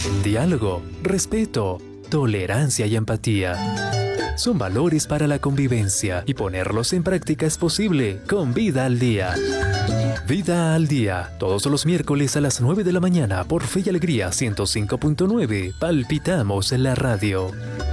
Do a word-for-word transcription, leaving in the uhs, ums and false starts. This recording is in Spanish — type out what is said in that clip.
Diálogo, respeto, tolerancia y empatía. Son valores para la convivencia y ponerlos en práctica es posible con Vida al Día. Vida al Día, todos los miércoles a las nueve de la mañana por Fe y Alegría ciento cinco punto nueve. Palpitamos en la radio.